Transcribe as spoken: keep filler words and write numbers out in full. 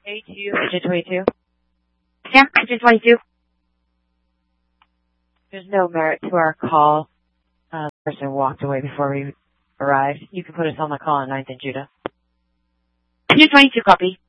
A two, Agent twenty-two. Yeah, Agent twenty-two. There's no merit to our call. Uh, the person walked away before we arrived. You can put us on the call on ninth and Judah. Agent twenty-two, copy.